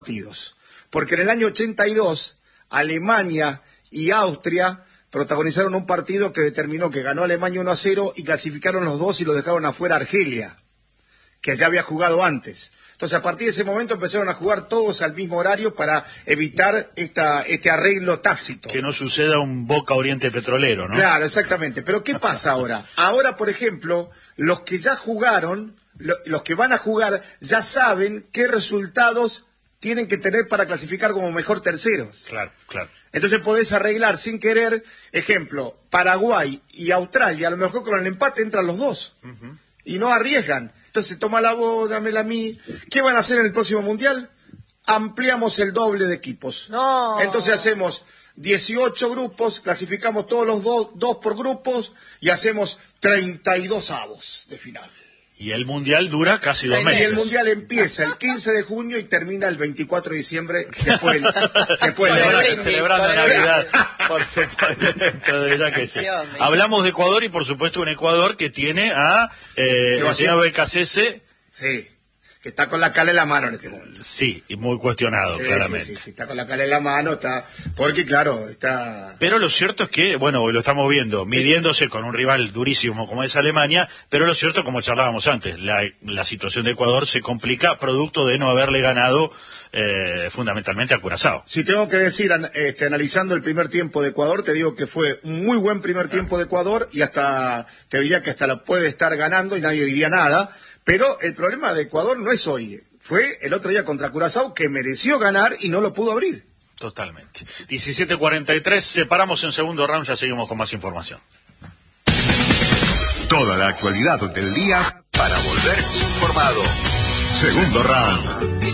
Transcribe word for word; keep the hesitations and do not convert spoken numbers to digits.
partidos. Porque en el año ochenta y dos, Alemania y Austria protagonizaron un partido que determinó que ganó Alemania uno a cero y clasificaron los dos y lo dejaron afuera Argelia, que ya había jugado antes. Entonces, a partir de ese momento empezaron a jugar todos al mismo horario para evitar esta, este arreglo tácito. Que no suceda un Boca Oriente Petrolero, ¿no? Claro, exactamente. Pero ¿qué pasa ahora? Ahora, por ejemplo, los que ya jugaron, lo, los que van a jugar, ya saben qué resultados tienen que tener para clasificar como mejor terceros. Claro, claro. Entonces podés arreglar sin querer, ejemplo, Paraguay y Australia, a lo mejor con el empate entran los dos. Uh-huh. Y no arriesgan. Entonces, toma la voz, dámela a mí. ¿Qué van a hacer en el próximo Mundial? Ampliamos el doble de equipos. No. Entonces hacemos dieciocho grupos, clasificamos todos los dos, dos por grupos, y hacemos treinta y dos avos de final. Y el Mundial dura casi dos Y meses. el Mundial empieza el quince de junio y termina el veinticuatro de diciembre, después, después Celebra, de celebrando Navidad. Por supuesto, de verdad que sí. Hablamos de Ecuador y por supuesto un Ecuador que tiene a eh, el señor Becasese. Sí, que está con la cala en la mano en este momento. Sí, y muy cuestionado, sí, claramente. Sí, sí, sí, está con la cala en la mano, está, porque claro, está... Pero lo cierto es que, bueno, lo estamos viendo, midiéndose con un rival durísimo como es Alemania, pero lo cierto, como charlábamos antes, la, la situación de Ecuador se complica producto de no haberle ganado eh, fundamentalmente a Curazao. Si tengo que decir, este, analizando el primer tiempo de Ecuador, te digo que fue un muy buen primer tiempo de Ecuador y hasta, te diría que hasta lo puede estar ganando y nadie diría nada. Pero el problema de Ecuador no es hoy, fue el otro día contra Curazao, que mereció ganar y no lo pudo abrir. Totalmente. diecisiete cuarenta y tres, separamos en segundo round, ya seguimos con más información. Toda la actualidad del día para volver informado. Segundo round.